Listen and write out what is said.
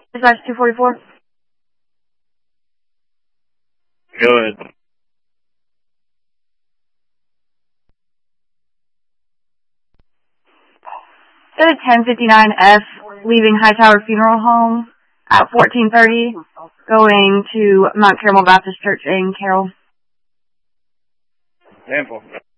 Dispatch 244. Go ahead. Go to 1059F, leaving Hightower Funeral Home at 1430, going to Mount Carmel Baptist Church in Carroll. Sample.